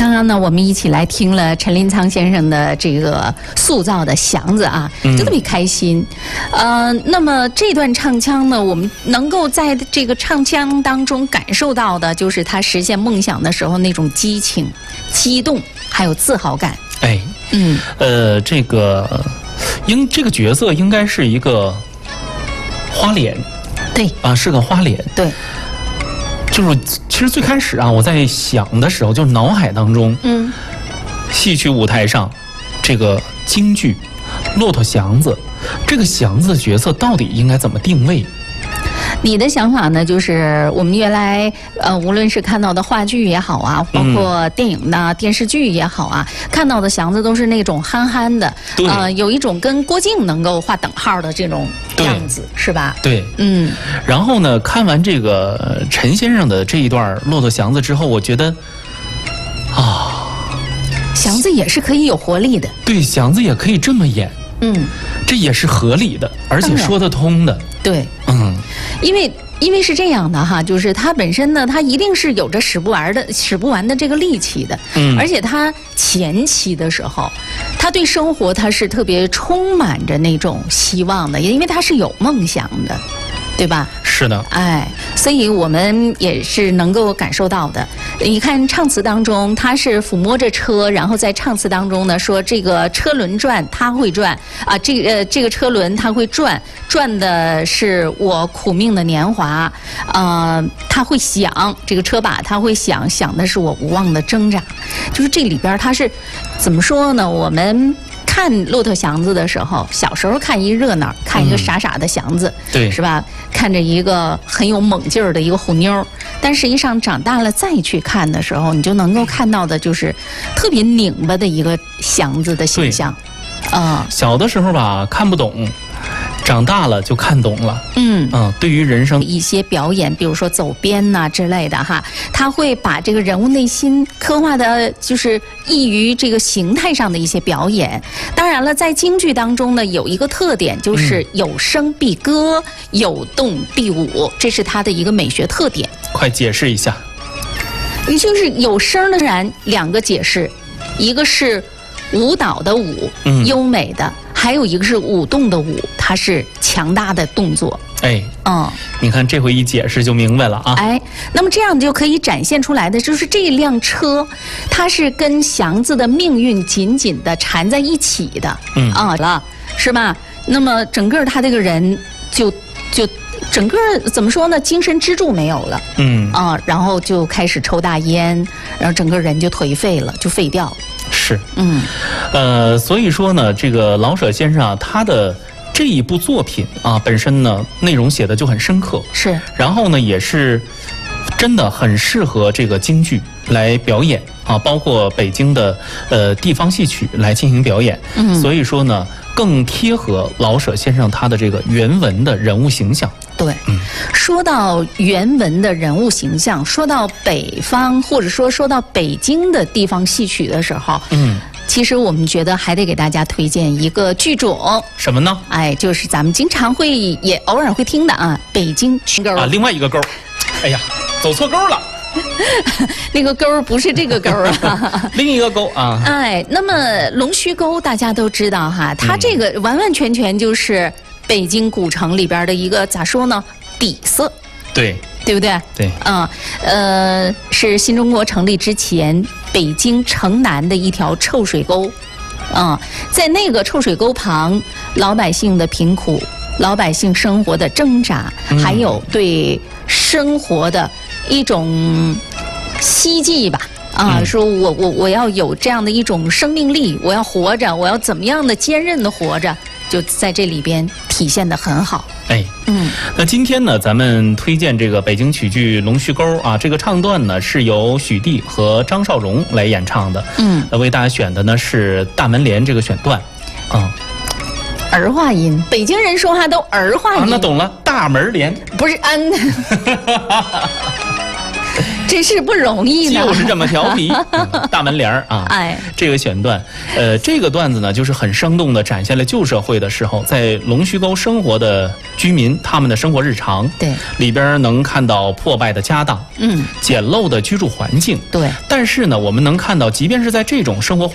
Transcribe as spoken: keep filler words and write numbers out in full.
刚刚呢，我们一起来听了陈林苍先生的这个塑造的祥子啊，就特别开心。嗯、呃，那么这段唱腔呢，我们能够在这个唱腔当中感受到的，就是他实现梦想的时候那种激情、激动，还有自豪感。 哎，嗯，呃，这个应这个角色应该是一个花脸， 对啊，是个花脸， 对。 就是其实最开始啊，我在想的时候，就是脑海当中，嗯，戏曲舞台上这个京剧《骆驼祥子》，这个祥子的角色到底应该怎么定位？ 你的想法呢？就是我们原来呃，无论是看到的话剧也好啊，包括电影的、嗯、电视剧也好啊，看到的祥子都是那种憨憨的，呃，有一种跟郭靖能够划等号的这种样子，是吧？ 对，嗯。然后呢，看完这个陈先生的这一段《骆驼祥子》之后，我觉得啊， 祥子也是可以有活力的。 对，祥子也可以这么演。嗯，这也是合理的，而且说得通的。 对，嗯，因为因为是这样的哈，就是他本身呢，他一定是有着使不完的、使不完的这个力气的。嗯，而且他前期的时候，他对生活他是特别充满着那种希望的，因为他是有梦想的。对吧？ 是的， 哎，所以我们也是能够感受到的。你看唱词当中，他是抚摸着车，然后在唱词当中呢说这个车轮转，它会转啊，这个呃这个车轮它会转，转的是我苦命的年华，呃，它会响，这个车把它会响，响的是我无望的挣扎。就是这里边它是怎么说呢？我们看《骆驼祥子》的时候，小时候看一热闹，看一个傻傻的祥子， 嗯、对， 是吧？看着一个很有猛劲儿的一个虎妞，但实际上长大了再去看的时候，你就能够看到的就是特别拧巴的一个祥子的形象。 啊、呃，小的时候吧看不懂。长大了就看懂了，嗯嗯，对于人生一些表演，比如说走边呐、啊、之类的哈，他会把这个人物内心刻画的，就是异于这个形态上的一些表演。当然了，在京剧当中呢，有一个特点就是有声必歌，嗯、有动必舞，这是它的一个美学特点。 快解释一下。 也就是有声的然两个解释，一个是舞蹈的舞，嗯、优美的。还有一个是舞动的舞，它是强大的动作。 哎，嗯，你看这回一解释就明白了啊。 哎，那么这样就可以展现出来的就是这辆车，它是跟祥子的命运紧紧的缠在一起的。嗯啊了，是吧？那么整个他这个人就就整个怎么说呢？精神支柱没有了。嗯啊，然后就开始抽大烟，然后整个人就颓废了，就废掉了。 是，嗯，呃，所以说呢，这个老舍先生啊，他的这一部作品啊，本身呢内容写的就很深刻， 是， 然后呢也是真的很适合这个京剧来表演啊，包括北京的呃地方戏曲来进行表演，嗯，所以说呢更贴合老舍先生他的这个原文的人物形象。 对，嗯，说到原文的人物形象，说到北方或者说说到北京的地方戏曲的时候，嗯，其实我们觉得还得给大家推荐一个剧种， 什么呢？ 哎，就是咱们经常会也偶尔会听的啊，北京曲沟啊，另外一个沟，哎呀，走错沟了。 那个沟不是这个沟啊， 另一个沟啊。 哎，那么龙须沟大家都知道哈，它这个完完全全就是北京古城里边的一个咋说呢？底色。 对。 对不对？ 对。 嗯，呃，是新中国成立之前，北京城南的一条臭水沟。嗯，在那个臭水沟旁，老百姓的贫苦，老百姓生活的挣扎，嗯、还有对生活的一种希冀吧。啊，嗯、说我我我要有这样的一种生命力，我要活着，我要怎么样的坚韧的活着，就在这里边体现得很好。 哎，嗯，那今天呢，咱们推荐这个北京曲剧《龙须沟》啊，这个唱段呢是由许帝和张少荣来演唱的。嗯，为大家选的呢是大门帘这个选段，啊、嗯， 儿化音，北京人说话都儿化音。 啊，那懂了，大门帘不是安。 真是不容易呢。 就是这么调皮，嗯、大门帘儿啊， 哎， 这个选段，呃，这个段子呢，就是很生动地展现了旧社会的时候，在龙须沟生活的居民他们的生活日常。 对， 里边能看到破败的家当， 嗯， 简陋的居住环境。 对， 但是呢，我们能看到，即便是在这种生活